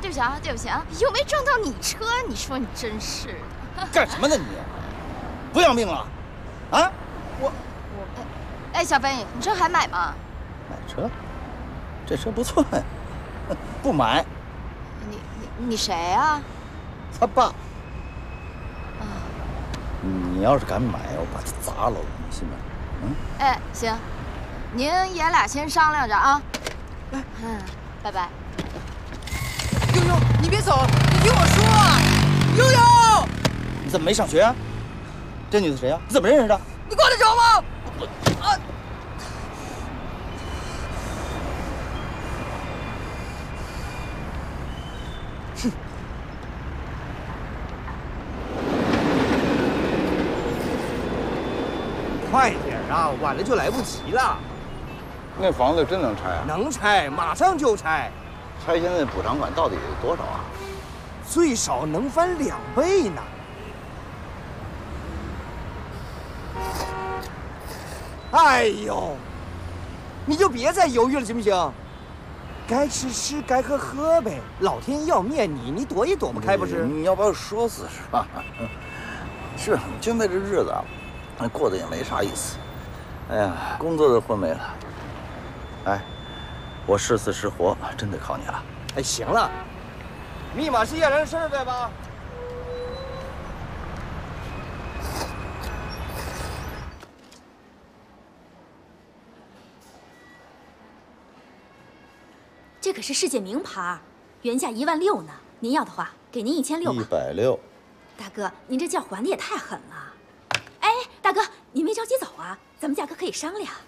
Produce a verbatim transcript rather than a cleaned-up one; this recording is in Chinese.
对不起啊，对不起啊，又没撞到你车，你说你真是的。 干什么呢你？不要命了？啊？我我哎哎，小飞，你车还买吗？ 买车？这车不错呀，不买。 你你你谁啊？ 他爸。 啊。 你要是敢买，我把它砸了，你信吗？嗯。 哎，行，您爷俩先商量着啊。嗯，拜拜。 悠悠，你别走，你听我说啊！悠悠， 你怎么没上学啊？这女的谁呀？你怎么认识的？ 你管得着吗？啊！ 哼！ 快点啊，晚了就来不及了。 那房子真能拆啊？ 能拆，马上就拆。 拆迁的补偿款到底多少啊？ 最少能翻两倍呢。哎呦，你就别再犹豫了，行不行？该吃吃，该喝喝呗。老天要面你，你躲也躲不开，不是？ 你要把我说死是吧？是，现在这日子啊，过得也没啥意思。哎呀，工作都混没了。哎，我是死是活，真得靠你了。 哎，行了，密码是叶兰的生日对吧？ 这可是世界名牌，原价一万六呢。您要的话，给您一千六吧。 一百六。 大哥，您这价还的也太狠了。哎，大哥，您没着急走啊，咱们价格可以商量。